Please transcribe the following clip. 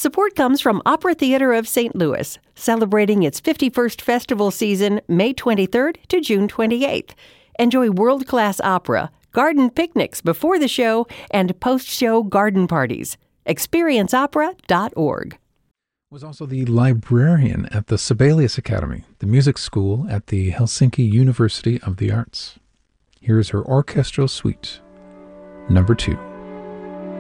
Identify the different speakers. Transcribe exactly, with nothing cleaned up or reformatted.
Speaker 1: Support comes from Opera Theater of Saint Louis, celebrating its fifty-first festival season May twenty-third to June twenty-eighth. Enjoy world-class opera, garden picnics before the show, and post-show garden parties. experience opera dot org.
Speaker 2: Was also the librarian at the Sibelius Academy, the music school at the Helsinki University of the Arts. Here is her orchestral suite, number two.